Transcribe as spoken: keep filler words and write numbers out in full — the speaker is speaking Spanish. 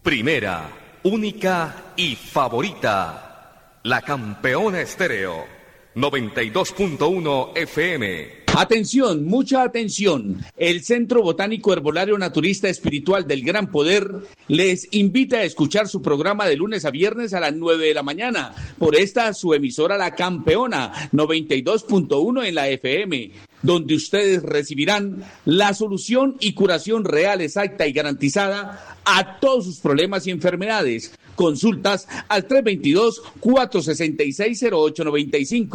Primera, única y favorita. La Campeona Estéreo. noventa y dos punto uno F M. Atención, mucha atención. El Centro Botánico Herbolario Naturista Espiritual del Gran Poder les invita a escuchar su programa de lunes a viernes a las nueve de la mañana por esta su emisora La Campeona noventa y dos punto uno en la F M, donde ustedes recibirán la solución y curación real, exacta y garantizada a todos sus problemas y enfermedades. Consultas al tres dos dos, cuatro seis seis, cero ocho nueve cinco.